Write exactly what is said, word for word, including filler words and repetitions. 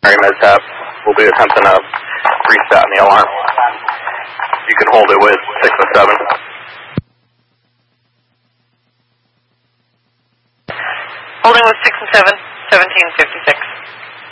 Mishap. We'll be attempting a reset in the alarm. You can hold it with six and seven. Holding with six and seven, seventeen fifty-six.